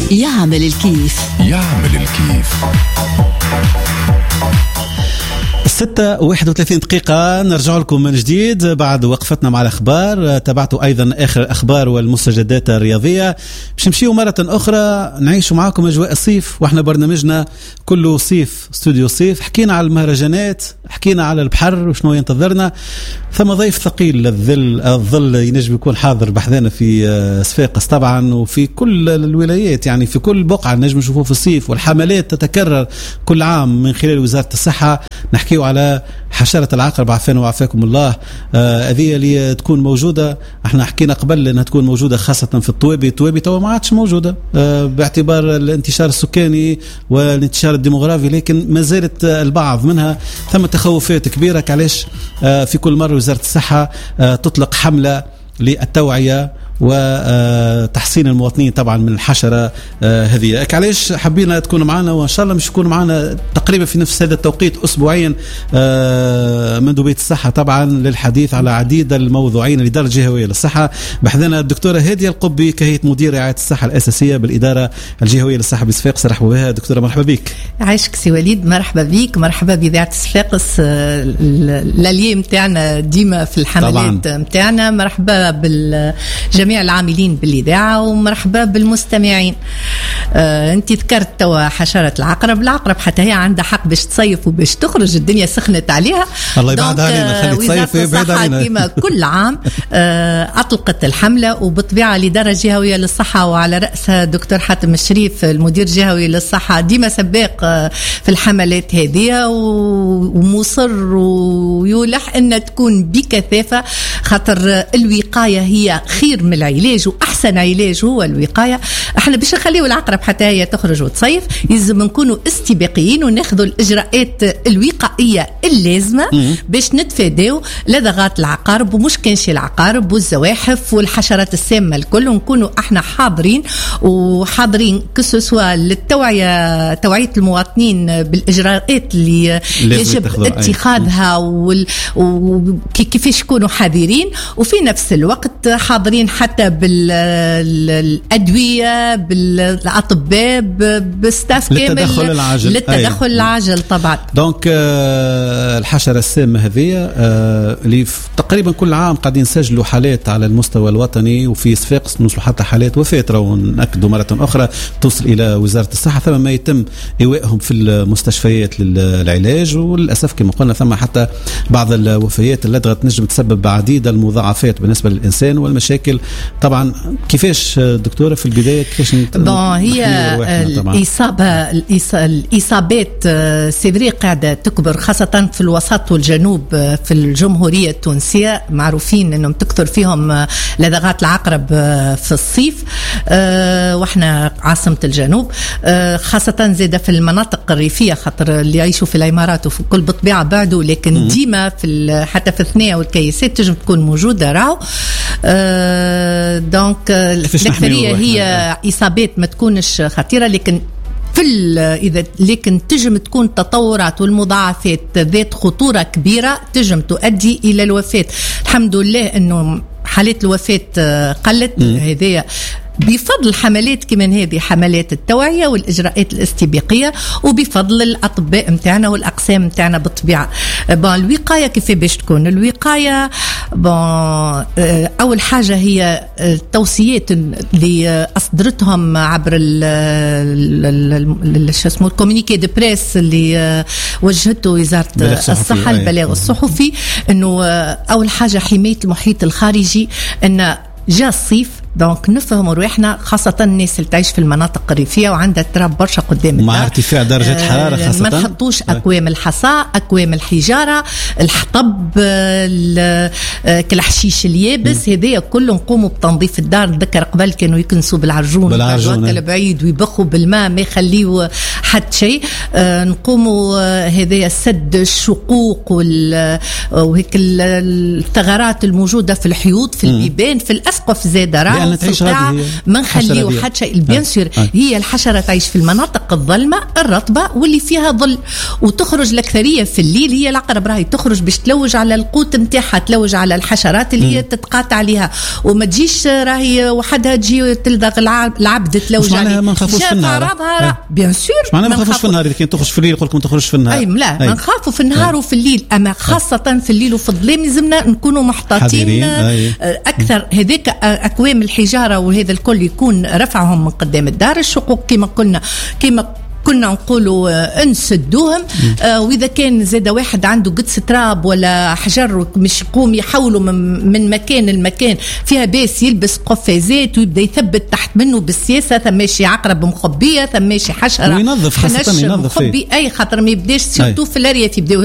يعمل الكيف. 6:31 دقيقة. نرجع لكم من جديد بعد وقفتنا مع الأخبار. تابعتوا أيضا آخر الأخبار والمستجدات الرياضية. باش نمشيو مرة أخرى نعيشوا معاكم أجواء الصيف، وإحنا برنامجنا كله صيف، استوديو صيف. حكينا على المهرجانات، حكينا على البحر وشنو ينتظرنا. ثم ضيف ثقيل، الظل ينجم يكون حاضر بحذانا في صفاقس طبعا، وفي كل الولايات، يعني في كل بقعة نجم نشوفوه في الصيف، والحملات تتكرر كل عام من خلال وزارة الصحة. نحكيو على حشرة العقرب، عافانا وعافاكم الله. هذه اللي تكون موجودة، احنا حكينا قبل انها تكون موجودة خاصة في الطوابي توا ما عادش موجودة باعتبار الانتشار السكاني والانتشار الديموغرافي، لكن ما زالت البعض منها ثم تخوفات كبيرة. علاش في كل مرة وزارة الصحة تطلق حملة للتوعية وتحسين المواطنين طبعا من الحشرة هذه. علاش حبينا تكونوا معنا، وإن شاء الله مش يكونوا معنا تقريبا في نفس هذا التوقيت أسبوعيا مندوبية الصحة طبعا للحديث على عديد الموضوعين الإدارة الجهوية للصحة. بحذنا الدكتورة هادية القبي كهيئة مدير رعاية الصحة الأساسية بالإدارة الجهوية للصحة بصفاقس. رحبوا بها دكتورة، مرحبا بك. عايشك سي وليد، مرحبا بك، مرحبا بإذاعة صفاقس الاليه متاعنا ديما في الحملات متاعنا. مرحبا جميع العاملين بالإذاعة، ومرحبا بالمستمعين. أنت ذكرت توا حشرة العقرب حتى هي عندها حق باش تصيف وباش تخرج، الدنيا سخنت عليها. الله يبعد علينا، خلي تصيف ويبعد علينا. كما كل عام أطلقت الحملة، وبطبيعة الإدارة الجهوية للصحة وعلى رأسها دكتور حاتم الشريف المدير الجهوي للصحة ديما سباق في الحملات هذه، ومصر ويلح أن تكون بكثافة، خاطر الوقاية هي خير من العلاج، وأحسن علاج هو الوقاية. احنا باش نخليو العقرب حتى هي تخرج وتصيف يلزم نكونوا استباقيين وناخذوا الإجراءات الوقائية اللازمة باش نتفاداو لدغات العقارب، ومش كانش العقارب والزواحف والحشرات السامة الكل، ونكونوا احنا حاضرين كسوسوا للتوعية، توعية المواطنين بالإجراءات اللي يجب اتخاذها وكيفاش يكونوا حذرين، وفي نفس الوقت حاضرين حتى بالأدوية، بالأطباء، بالستاف كامل للتدخل العاجل طبعا. دونك الحشرة السامة هذه اللي تقريبا كل عام قاعدين نسجلوا حالات على المستوى الوطني، وفي صفاقس نوصلوا حتى حالات وفاة، ونأكدوا مرة أخرى توصل إلى وزارة الصحة، ثم ما يتم إيوائهم في المستشفيات للعلاج. وللأسف كما قلنا ثم حتى بعض الوفيات التي تنجم تسبب بعديد المضاعفات بالنسبة للإنسان والمشاكل. طبعا كيفاش دكتورة في البداية كيفاش هي الإصابات سيفري قاعدة تكبر، خاصة في الوسط والجنوب في الجمهورية التونسية، معروفين أنهم تكثر فيهم لدغات العقرب في الصيف، وإحنا عاصمة الجنوب، خاصة زيادة في المناطق الريفية، خاطر اللي يعيشوا في الإمارات وفي كل بطبيعة بعده، لكن ديما حتى في الثنية والكيسات تجم تكون موجودة راو. دونك الأكثرية هي إصابات ما تكونش خطيرة، لكن لكن تجم تكون تطورات والمضاعفات ذات خطورة كبيرة تجم تؤدي إلى الوفاة. الحمد لله أنه حالات الوفاة قلت، هذه بفضل حملات كمان هذه حملات التوعية والإجراءات الاستباقية، وبفضل الأطباء متاعنا والأقسام متاعنا بالطبيعة. الوقاية كيف باش تكون الوقاية؟ أول حاجة هي التوصيات اللي أصدرتهم عبر الكومونيكي دي بريس اللي وجهته وزارة الصحة، البلاغ الصحفي، أنه أول حاجة حماية المحيط الخارجي، أن جاء الصيف دونك نفهم روحنا، خاصة الناس اللي تعيش في المناطق الريفية وعندها تراب برشا قدام مع ارتفاع درجة حرارة، خاصة ما نحطوش أكوام الحصى، أكوام الحجارة، الحطب، كالحشيش اليابس، هذا كله نقوموا بتنظيف الدار. نذكر قبل كانوا يكنسوا بالعرجون بعيد ويبخوا بالماء ما يخليوا حد شيء. نقوموا هذا سد الشقوق وهيك الثغرات الموجودة في الحيوط، في البيبان، في الأسقف زادة. لأن تعيش هذه ما نخليو حتى شيء. بيان سور هي الحشرة تعيش في المناطق الظلمة الرطبة واللي فيها ظل، وتخرج الأكثرية في الليل. هي العقرب راهي تخرج باش تلوج على القوت نتاعها، تلوج على الحشرات اللي هي تتقاطع عليها، وما تجيش راهي وحدها تجي تلدغ العبد تلوج عليه. ما نخافوش في النهار. بيان سور ما نخافوش في النهار. إذا كنت تخرج في الليل يقول لكم تخرجش في النهار. لا ما نخافوا في النهار وفي الليل، أما خاصة في الليل وفي الظلام لازمنا نكونوا محتاطين أكثر. هذيك أكوام الحجارة وهذا الكل يكون رفعهم من قدام الدار. الشقوق كما كنا نقولوا نسدوهم. واذا كان زاد واحد عنده قدس تراب ولا حجر مش يقوم يحولوا من مكان لمكان فيها باس، يلبس قفازات ويبدا يثبت تحت منه بالسياسه. ثماشي عقرب مخبيه، ثماشي حشره وينظف، خاصه ينظف مخبي اي خاطر ما يبداش سيرتو في الارياف يبداو